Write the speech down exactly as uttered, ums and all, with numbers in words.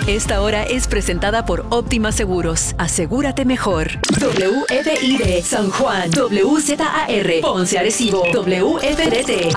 Esta hora es presentada por Óptima Seguros. Asegúrate mejor. W F I D San Juan, W Z A R Ponce Arecibo, W F D T